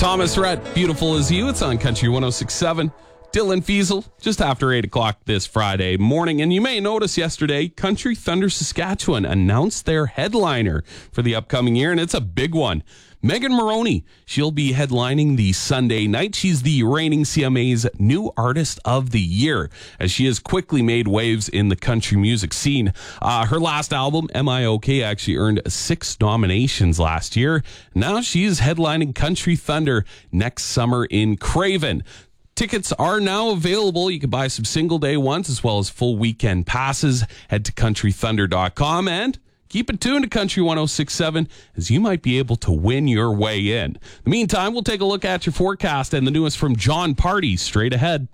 Thomas Rhett, Beautiful As You. It's on Country 106.7. Dylan Fiesel, just after 8 o'clock this Friday morning. And you may notice yesterday, Country Thunder Saskatchewan announced their headliner for the upcoming year, and it's a big one. Megan Moroney, she'll be headlining the Sunday night. She's the reigning CMA's New Artist of the Year, as she has quickly made waves in the country music scene. Her last album, M.I.O.K., actually earned 6 nominations last year. Now she's headlining Country Thunder next summer in Craven. Tickets are now available. You can buy some single-day ones as well as full weekend passes. Head to countrythunder.com and keep it tuned to Country 106.7 as you might be able to win your way in. In the meantime, we'll take a look at your forecast and the newest from John Party straight ahead.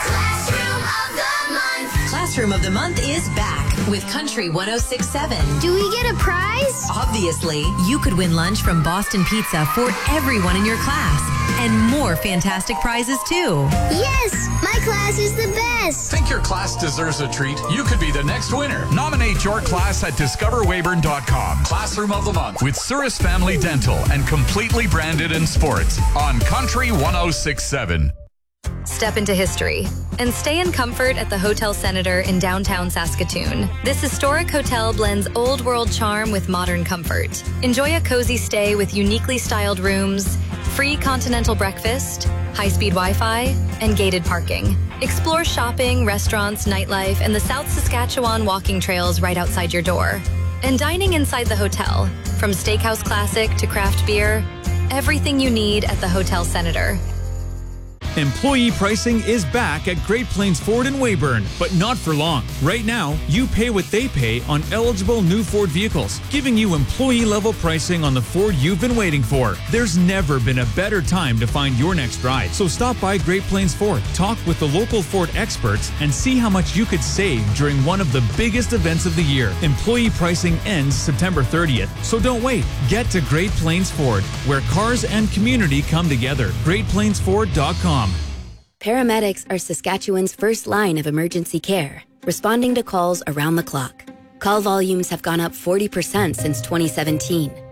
Classroom of the Month is back with Country 106.7. Do we get a prize? Obviously, you could win lunch from Boston Pizza for everyone in your class and more fantastic prizes too. Yes, my class is the best. Think your class deserves a treat? You could be the next winner. Nominate your class at discoverweyburn.com. Classroom of the Month with Souris Family Dental and completely branded in sports on Country 106.7. Step into history and stay in comfort at the Hotel Senator in downtown Saskatoon. This historic hotel blends old world charm with modern comfort. Enjoy a cozy stay with uniquely styled rooms, free continental breakfast, high-speed Wi-Fi, and gated parking. Explore shopping, restaurants, nightlife, and the South Saskatchewan walking trails right outside your door. And dining inside the hotel, from steakhouse classic to craft beer, everything you need at the Hotel Senator. Employee pricing is back at Great Plains Ford in Weyburn, but not for long. Right now, you pay what they pay on eligible new Ford vehicles, giving you employee-level pricing on the Ford you've been waiting for. There's never been a better time to find your next ride. So stop by Great Plains Ford, talk with the local Ford experts, and see how much you could save during one of the biggest events of the year. Employee pricing ends September 30th, so don't wait. Get to Great Plains Ford, where cars and community come together. GreatPlainsFord.com. Paramedics are Saskatchewan's first line of emergency care, responding to calls around the clock. Call volumes have gone up 40% since 2017.